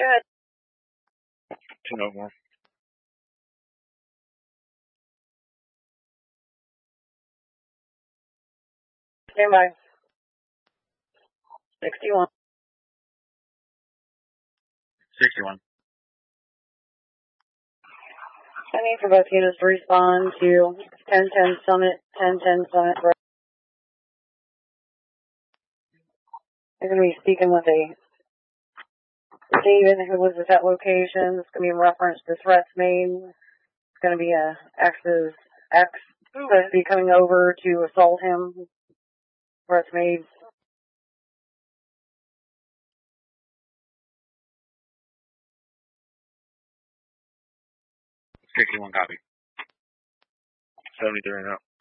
Go ahead. To know more. Stand by. 61. 61. I need for both units to respond to 1010 Summit, 1010 Summit. They're going to be speaking with a David who was at that location. It's going to be in reference to threats made. It's going to be a X's X supposed to be coming over to assault him. Threats made. 61 copy. 73 and up.